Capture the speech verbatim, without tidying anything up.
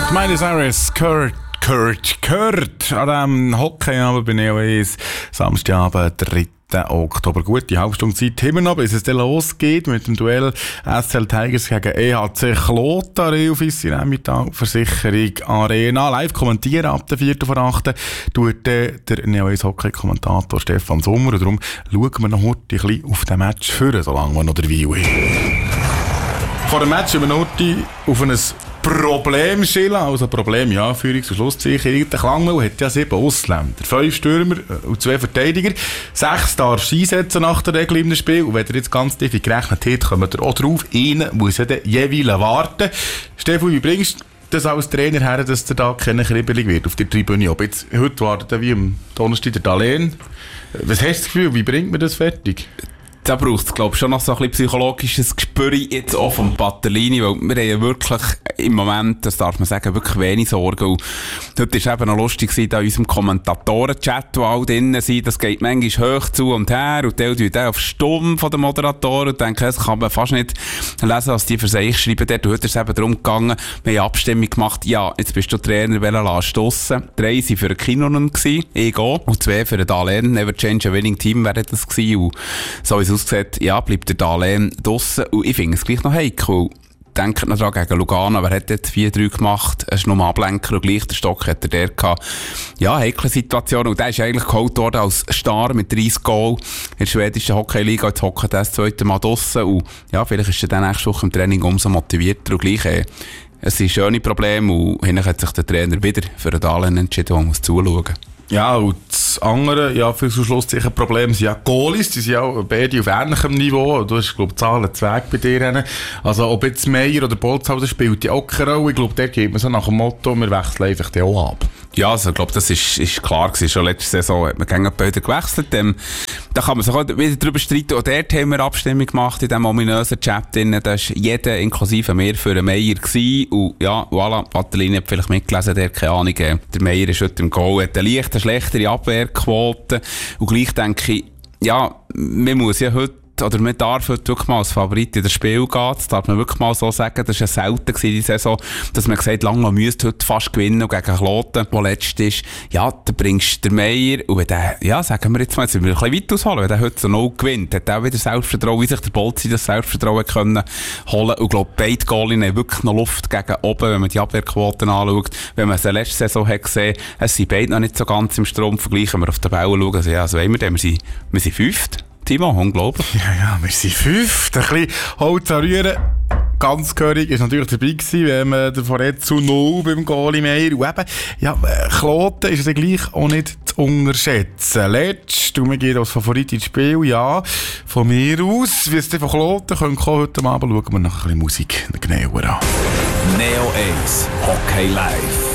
Miley Cyrus, Kurt, Kurt, Kurt an diesem Hockeyabend bei Neo eins, Samstagabend, dritten Oktober. Gute halbe Zeit haben wir noch, bis es dann losgeht mit dem Duell S C L Tigers gegen E H C Kloten auf der Versicherung Arena. Live kommentieren ab der vierten vor achten tut der Neo eins Hockey-Kommentator Stefan Sommer. Und darum schauen wir noch heute ein bisschen auf den Match führen, solange wir noch der View haben. Vor dem Match über Norti auf ein Problem schillen, also Problem, ja, Führungs- und Schlusszeichen. Der Klangmühl hat ja sieben Ausländer, fünf Stürmer und zwei Verteidiger. Sechs darfst du einsetzen nach der Regel im Spiel. Und wenn ihr jetzt ganz tief gerechnet habt, kommt ihr auch drauf. Einer muss ja dann jeweils warten. Stefan, wie bringst du das als Trainer her, dass der da keine Kribbelig wird auf der Tribüne? Ob jetzt heute wartet wie am Donnerstag der Dahlen. Was hast du das Gefühl, wie bringt man das fertig? Da braucht es, glaube ich, schon noch so ein bisschen psychologisches Gespür jetzt auch vom Patellini, weil wir haben ja wirklich im Moment, das darf man sagen, wirklich wenig Sorgen. Und heute war es eben noch lustig, da in unserem Kommentatoren-Chat, wo alle drinnen sind, das geht manchmal hoch zu und her und der tut auf stumm von den Moderatoren und denken, das kann man fast nicht lesen, was die für sich schreiben. Dort heute ist es eben darum gegangen, wir haben eine Abstimmung gemacht, ja, jetzt bist du Trainer, welchen lässt du draussen? Drei waren für den Kinonen, ich auch, und zwei für den Dahlen, Never Change a Winning Team wäre das gewesen. Und so ist es ausgesehen, ja, bleibt der Dahlen draussen. Und ich finde es gleich noch heikel. Denkt noch dran gegen Lugano, wer hat jetzt vier drei gemacht? Es ist nur ein Ablenker und gleich der Stock hat er der gehabt. Ja, heikle Situation. Und der ist eigentlich geholt worden als Star mit dreißig Goal in der schwedischen Hockeyliga. Jetzt hockt er das zweite Mal draussen. Und ja, vielleicht ist er dann nächste Woche im Training umso motivierter. Und gleich, äh, es sind schöne Probleme. Und hinten hat sich der Trainer wieder für den Dahlen entschieden, der muss zuschauen. Ja, und das andere, ja, für so Schlusszeichen Problem sind ja Goalies, die sind ja beide auf ähnlichem Niveau. Du hast, glaube ich, Zahlen Zweig bei dir. Also, ob jetzt Meier oder Bolzhauser spielt die auch keine Rolle. Ich glaube, der geht man so nach dem Motto, wir wechseln einfach den auch ab. Ja, also, ich glaube, das ist, ist klar gewesen. Schon letzte Saison hat man gegen beide gewechselt. Ähm, da kann man sich auch wieder drüber streiten. Auch dort haben wir Abstimmung gemacht in diesem ominösen Chat drin. Da war jeder, inklusive mir, für einen Meier gewesen. Und ja, voilà, Patellini hat vielleicht mitgelesen, der keine Ahnung. Der Meier ist heute im Goal, hat eine leicht schlechtere Abwehrquote. Und gleich denke ich, ja, man muss ja heute, oder man darf heute wirklich mal als Favorit in das Spiel gehen. Das darf man wirklich mal so sagen. Das war ja selten gewesen, die Saison, dass man gesagt hat, Langnau müsste heute fast gewinnen und gegen Kloten, der letzt ist. Ja, da bringst du den Meier und wenn der, ja, sagen wir jetzt mal, jetzt sind wir ein bisschen weit ausholen, wenn der heute so null gewinnt, hat er auch wieder Selbstvertrauen, wie sich der Bolzi das Selbstvertrauen können holen. Und ich glaube, beide Goalien haben wirklich noch Luft gegen oben, wenn man die Abwehrquoten anschaut. Wenn man es in der letzten Saison hat gesehen, es sind beide noch nicht so ganz im Strom vergleichen, wenn wir auf den Bällen schauen. Also, ja, was wollen wir denn? Wir sind, wir sind fünft. Timo, unglaublich. Ja, ja, wir sind fünf. Ein bisschen Holz anrühren. Ganz gehörig ist natürlich dabei gewesen, wenn man davon redet, zu null beim Goalie Meier. Und eben, ja, Kloten ist ja gleich auch nicht zu unterschätzen. Letzt, und wir gehen als Favorit ins Spiel, ja, von mir aus. Wie es dann von Kloten kommt, heute Abend schauen wir noch ein bisschen Musik genauer an. Neo eins Hockey Live.